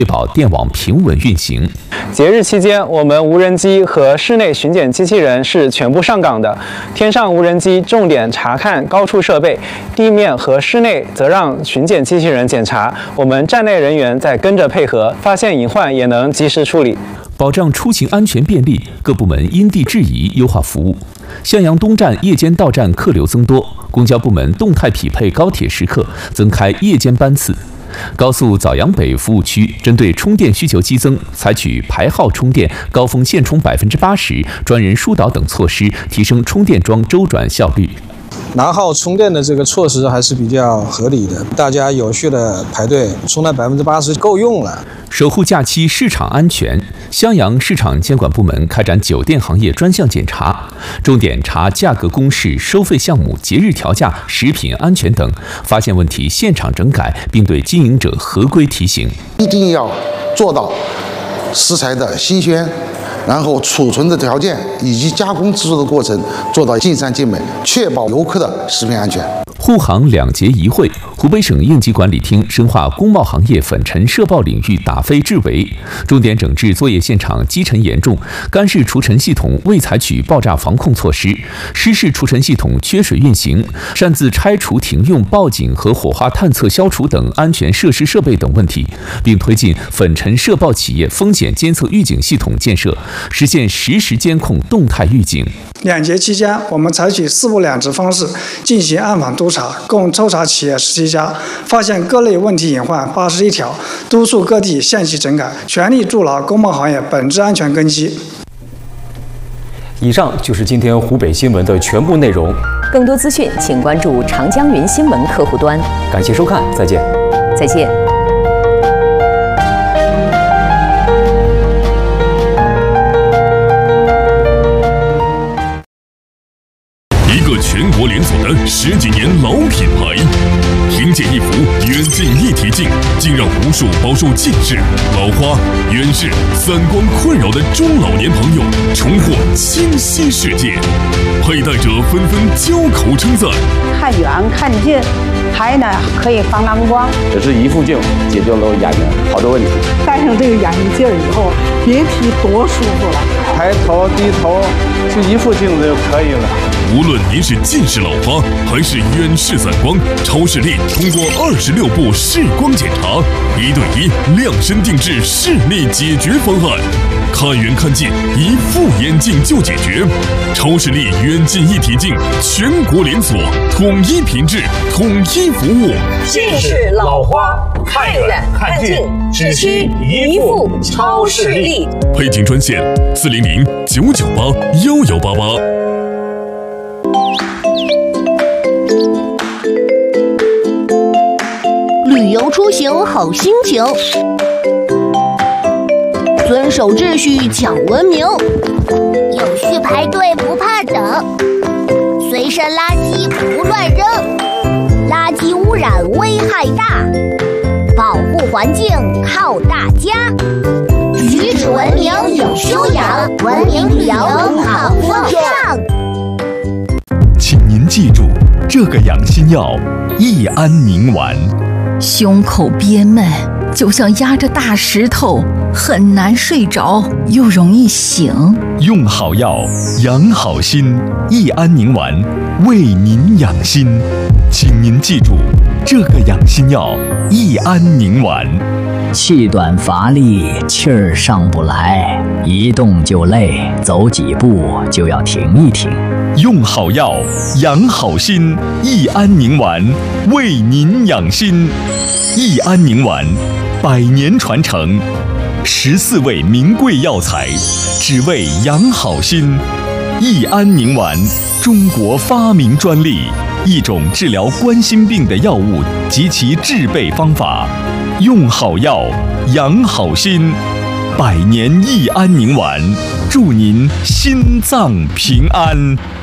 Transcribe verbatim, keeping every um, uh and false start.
确保电网平稳运行。 节日期间，我们无人机和室内巡检机器人是全部上岗的。天上无人机重点查看高处设备，地面和室内则让巡检机器人检查。我们站内人员在跟着配合，发现隐患也能及时处理。 保障出行安全便利，各部门因地制宜优化服务。襄阳东站夜间到站客流增多，公交部门动态匹配高铁时刻，增开夜间班次。高速枣阳北服务区针对充电需求激增，采取排号充电、高峰限充百分之八十、专人疏导等措施，提升充电桩周转效率。 拿号充电的这个措施还是比较合理的，大家有序的排队，充到百分之八十够用了。 守护假期市场安全，襄阳市场监管部门开展酒店行业专项检查，重点查价格公示、收费项目、节日调价、食品安全等，发现问题现场整改，并对经营者合规提醒。 一定要做到食材的新鲜，然后储存的条件以及加工制作的过程做到尽善尽美，确保游客的食品安全。 沪杭两节一会，湖北省应急管理厅深化工贸行业粉尘涉爆领域打非治围，重点整治作业现场积尘严重、干式除尘系统未采取爆炸防控措施、湿式除尘系统缺水运行、擅自拆除停用报警和火化探测消除等安全设施设备等问题，并推进粉尘涉爆企业风险监测预警系统建设，实现实时监控动态预警。 两节期间，我们采取四不两直方式进行暗访督查，共抽查企业十七家，发现各类问题隐患八十一条，督促各地限期整改，全力筑牢工贸行业本质安全根基。 以上就是今天湖北新闻的全部内容。 更多资讯，请关注长江云新闻客户端。 感谢收看，再见。 再见。 全国连锁的十几年老品牌，听见一幅远近一体镜，竟让无数饱受近视、老花、远视、散光困扰的中老年朋友重获清晰世界，佩戴者纷纷交口称赞。 看远看近，还呢可以防蓝光。 这是一副镜解决了我眼睛好多问题。 戴上这个眼镜以后，别提多舒服了。 抬头低头，就一副镜子就可以了。 无论您是近视老花还是远视散光，超视力通过二十六步视光检查，一对一量身定制视力解决方案，看远看近，一副眼镜就解决。超视力远近一体镜，全国连锁，统一品质，统一服务。 近视老花，看远看近，只需一副超视力。 配镜专线：四零零九九八幺幺八八。 旅游出行好心情，遵守秩序讲文明， 有序排队不怕等，随身垃圾不乱扔，垃圾污染危害大，保护环境靠大家，举止文明有修养，文明旅游好风尚。 请您记住这个养心药益安宁丸。 胸口憋闷，就像压着大石头，很难睡着，又容易醒。 用好药，养好心，益安宁丸为您养心。请您记住这个养心药益安宁丸。 气短乏力，气儿上不来，一动就累，走几步就要停一停。 用好药，养好心，益安宁丸为您养心。益安宁丸，百年传承，十四味名贵药材，只为养好心。益安宁丸，中国发明专利，一种治疗冠心病的药物及其制备方法。用好药，养好心，百年益安宁丸，祝您心脏平安。